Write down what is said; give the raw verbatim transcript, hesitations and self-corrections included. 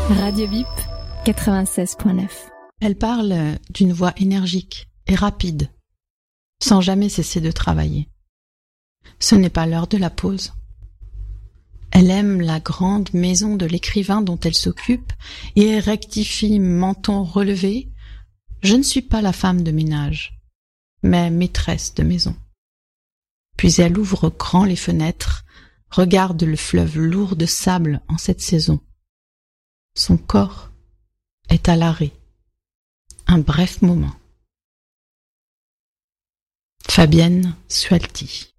Radio Bip quatre-vingt-seize point neuf. Elle parle d'une voix énergique et rapide, sans jamais cesser de travailler. Ce n'est pas l'heure de la pause. Elle aime la grande maison de l'écrivain dont elle s'occupe et rectifie menton relevé. Je ne suis pas la femme de ménage, mais maîtresse de maison. Puis elle ouvre grand les fenêtres, regarde le fleuve lourd de sable en cette saison. Son corps est à l'arrêt. Un bref moment. Fabienne Sualty.